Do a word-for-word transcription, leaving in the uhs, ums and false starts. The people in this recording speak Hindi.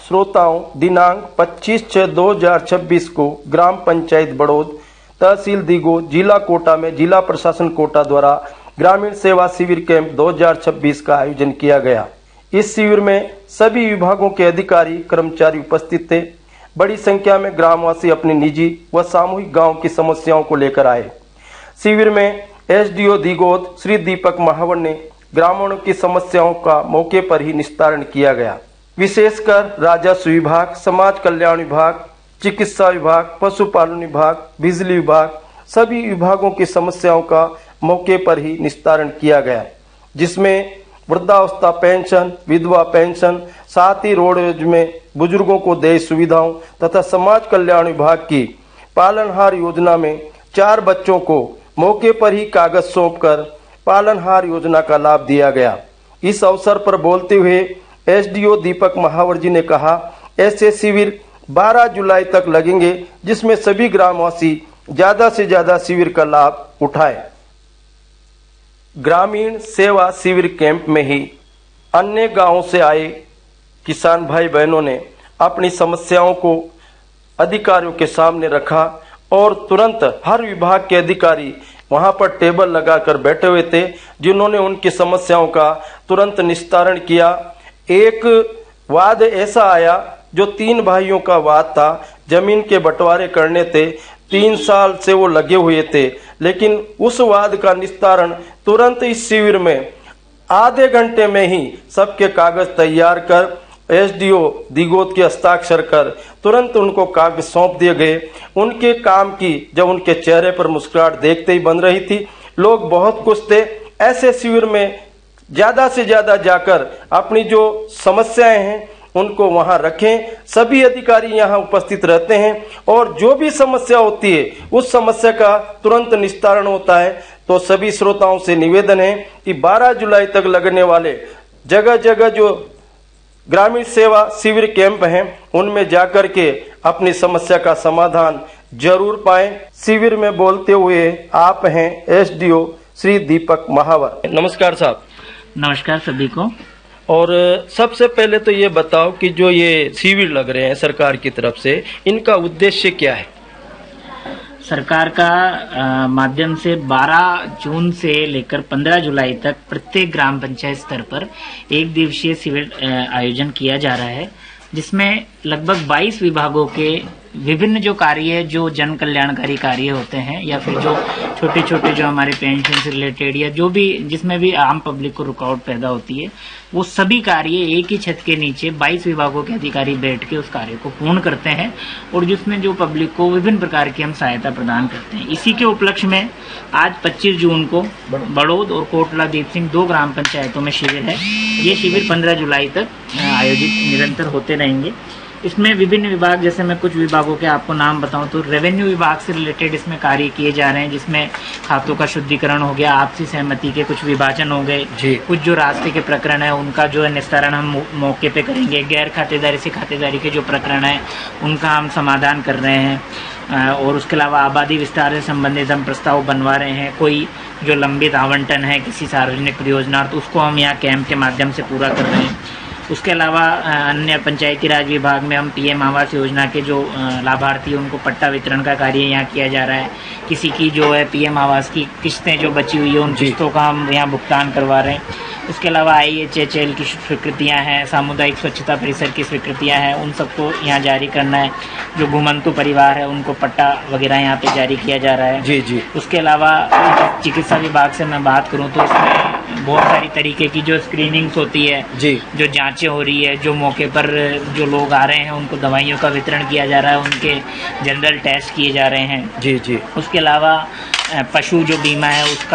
श्रोताओं, दिनांक पच्चीस छह दो हजार छब्बीस को ग्राम पंचायत बड़ौद, तहसील दिगोद, जिला कोटा में जिला प्रशासन कोटा द्वारा ग्रामीण सेवा शिविर कैंप दो हजार छब्बीस का आयोजन किया गया। इस शिविर में सभी विभागों के अधिकारी कर्मचारी उपस्थित थे। बड़ी संख्या में ग्रामवासी अपनी निजी व सामूहिक गांव की समस्याओं को लेकर आए। शिविर में एसडीओ दिगोद श्री दीपक महावर ने ग्रामीणों की समस्याओं का मौके पर ही निस्तारण किया गया। विशेषकर राजस्व विभाग, समाज कल्याण विभाग, चिकित्सा विभाग, पशुपालन विभाग, बिजली विभाग, सभी विभागों की समस्याओं का मौके पर ही निस्तारण किया गया, जिसमें वृद्धावस्था पेंशन, विधवा पेंशन, साथ ही रोडवेज में बुजुर्गों को देय सुविधाओं तथा समाज कल्याण विभाग की पालनहार योजना में चार बच्चों को मौके पर ही कागज सौंपकर पालनहार योजना का लाभ दिया गया। इस अवसर पर बोलते हुए एसडीओ दीपक महावर जी ने कहा, ऐसे शिविर बारह जुलाई तक लगेंगे, जिसमें सभी ग्रामवासी ज्यादा से ज्यादा शिविर का लाभ उठाएं। ग्रामीण सेवा शिविर कैंप में ही अन्य गांवों से आए किसान भाई बहनों ने अपनी समस्याओं को अधिकारियों के सामने रखा और तुरंत हर विभाग के अधिकारी वहां पर टेबल लगाकर बैठे हुए थे, जिन्होंने उनकी समस्याओं का तुरंत निस्तारण किया। एक वाद ऐसा आया जो तीन भाइयों का वाद था, जमीन के बंटवारे करने थे, तीन साल से वो लगे हुए थे, लेकिन उस वाद का निस्तारण तुरंत इस शिविर में आधे घंटे में ही सबके कागज तैयार कर एसडीओ दिगोद के हस्ताक्षर कर तुरंत उनको कागज सौंप दिए गए। उनके काम की जब उनके चेहरे पर मुस्कुराहट देखते ही बन रही थी, लोग बहुत खुश थे। ऐसे शिविर में ज्यादा से ज्यादा जाकर अपनी जो समस्याएं हैं उनको वहां रखें। सभी अधिकारी यहां उपस्थित रहते हैं और जो भी समस्या होती है उस समस्या का तुरंत निस्तारण होता है। तो सभी श्रोताओं से निवेदन है कि बारह जुलाई तक लगने वाले जगह जगह जो ग्रामीण सेवा शिविर कैंप हैं उनमें जाकर के अपनी समस्या का समाधान जरूर पाएं। शिविर में बोलते हुए आप हैं एसडीओ श्री दीपक महावर। नमस्कार साहब। नमस्कार सभी को। और सबसे पहले तो ये बताओ कि जो ये शिविर लग रहे हैं सरकार की तरफ से, इनका उद्देश्य क्या है? सरकार का आ, माध्यम से बारह जून से लेकर पंद्रह जुलाई तक प्रत्येक ग्राम पंचायत स्तर पर एक दिवसीय शिविर आयोजन किया जा रहा है, जिसमें लगभग बाईस विभागों के विभिन्न जो कार्य जो जन कल्याणकारी कार्य होते हैं या फिर जो छोटे छोटे जो हमारे पेंशन से रिलेटेड या जो भी जिसमें भी आम पब्लिक को रुकावट पैदा होती है, वो सभी कार्य एक ही छत के नीचे बाईस विभागों के अधिकारी बैठ के उस कार्य को पूर्ण करते हैं और जिसमें जो पब्लिक को विभिन्न प्रकार की हम सहायता प्रदान करते हैं। इसी के उपलक्ष्य में आज पच्चीस जून को बड़ौद और कोटला दीप सिंह दो ग्राम पंचायतों में शिविर है। ये शिविर पंद्रह जुलाई तक आयोजित निरंतर होते रहेंगे। इसमें विभिन्न विभाग, जैसे मैं कुछ विभागों के आपको नाम बताऊं तो रेवेन्यू विभाग से रिलेटेड इसमें कार्य किए जा रहे हैं, जिसमें खातों का शुद्धिकरण हो गया, आपसी सहमति के कुछ विभाजन हो गए, कुछ जो रास्ते के प्रकरण है उनका जो है निस्तारण हम मौके पे करेंगे, गैर खातेदारी से खातेदारी के जो प्रकरण है उनका हम समाधान कर रहे हैं और उसके अलावा आबादी विस्तार से संबंधित हम प्रस्ताव बनवा रहे हैं। कोई जो लंबित आवंटन है किसी सार्वजनिक परियोजना तो उसको हम यहाँ कैंप के माध्यम से पूरा कर रहे हैं। उसके अलावा अन्य पंचायती राज विभाग में हम पीएम आवास योजना के जो लाभार्थी उनको पट्टा वितरण का कार्य यहाँ किया जा रहा है। किसी की जो है पीएम आवास की किस्तें जो बची हुई है उन किस्तों का हम यहाँ भुगतान करवा रहे हैं। उसके अलावा आई एच एच एल की स्वीकृतियाँ हैं, सामुदायिक स्वच्छता परिसर की स्वीकृतियाँ हैं, उन सबको यहाँ जारी करना है। जो घुमंतु परिवार है उनको पट्टा वगैरह यहाँ पे जारी किया जा रहा है। जी जी। उसके अलावा चिकित्सा विभाग से मैं बात करूँ तो इसमें बहुत सारी तरीके की जो स्क्रीनिंग्स होती है जी, जो जांचें हो रही है, जो मौके पर जो लोग आ रहे हैं उनको दवाइयों का वितरण किया जा रहा है, उनके जनरल टेस्ट किए जा रहे हैं। जी जी। उसके अलावा पशु जो बीमा है उसका